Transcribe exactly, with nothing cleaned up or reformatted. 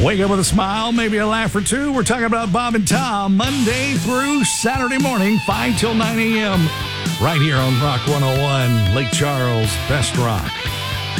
Wake up with a smile, maybe a laugh or two. We're talking about Bob and Tom, Monday through Saturday morning, five till nine a.m. right here on Rock one oh one, Lake Charles, Best Rock.